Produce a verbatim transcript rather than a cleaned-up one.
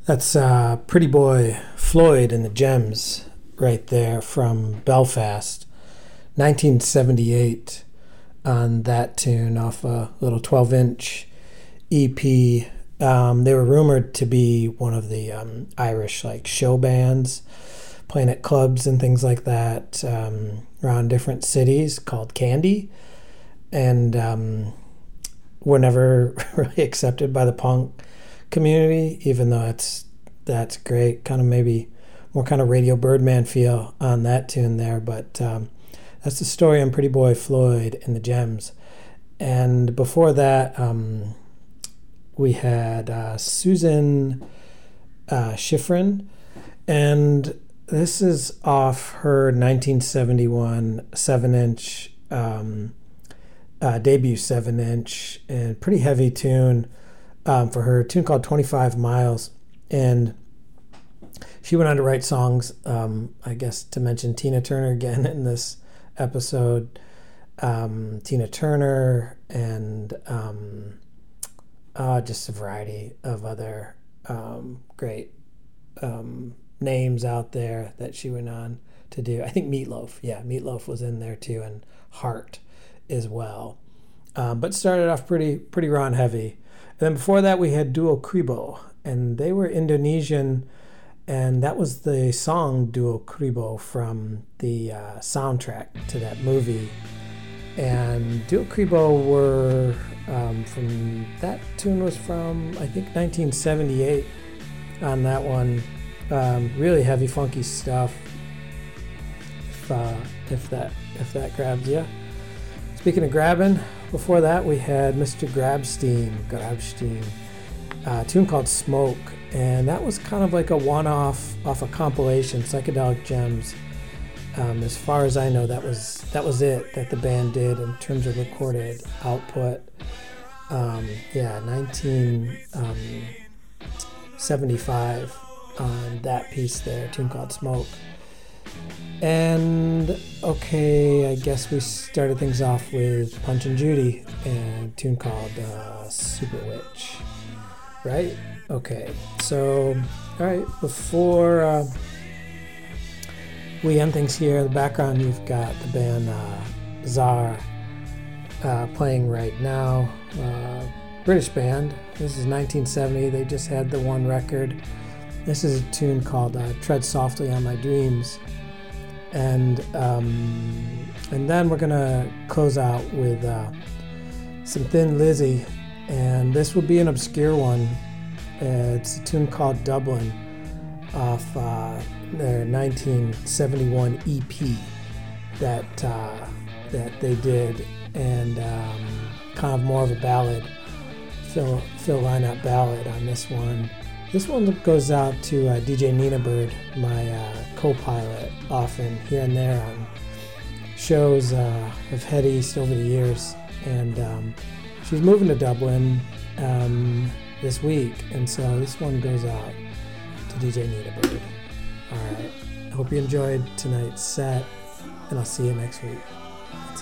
That's uh, Pretty Boy Floyd and the Gems right there from Belfast, nineteen seventy-eight, on that tune off a little twelve-inch E P. Um, they were rumored to be one of the um, Irish like show bands playing at clubs and things like that um, around different cities called Candy, and um, were never really accepted by the punk community, even though it's that's great, kind of maybe more kind of Radio Birdman feel on that tune there, but um, that's the story on Pretty Boy Floyd and the Gems. And before that, um, we had uh, Susan uh, Schifrin, and this is off her nineteen seventy-one seven-inch um, uh, debut seven-inch, and pretty heavy tune um, for her, a tune called twenty-five miles. And she went on to write songs, um, I guess to mention Tina Turner again in this episode, um, Tina Turner, and um, uh, just a variety of other um, great um, names out there that she went on to do. I think Meatloaf, yeah, Meatloaf was in there too, and Heart as well. Um, but started off pretty pretty raw and heavy. And then before that we had Duo Kribo, and they were Indonesian, and that was the song Duo Kribo from the uh, soundtrack to that movie. And Duo Kribo were um, from, that tune was from I think nineteen seventy-eight on that one. Um, really heavy, funky stuff. If uh, if that if that grabs you. Speaking of grabbing, before that we had Mister Grabstein, Grabstein, a tune called Smoke, and that was kind of like a one-off off a compilation, Psychedelic Gems. Um, as far as I know, that was that was it that the band did in terms of recorded output. Um, yeah, nineteen seventy-five on that piece there, a tune called Smoke. And okay, I guess we started things off with Punch and Judy and a tune called uh, Super Witch, right? Okay, so all right, before uh, we end things here, in the background you've got the band uh, Czar uh, playing right now. Uh, British band. This is nineteen seventy. They just had the one record. This is a tune called uh, Tread Softly on My Dreams. And um, and then we're gonna close out with uh, some Thin Lizzy, and this would be an obscure one. Uh, it's a tune called Dublin off uh, their nineteen seventy-one E P that uh, that they did, and um, kind of more of a ballad, Phil Phil Lynott ballad on this one. This one goes out to uh, D J Nina Bird, my uh, co-pilot, often here and there on shows. uh, I've head east over the years, and um, she's moving to Dublin um, this week, and so this one goes out to D J Nina Bird. All right, I hope you enjoyed tonight's set, and I'll see you next week. That's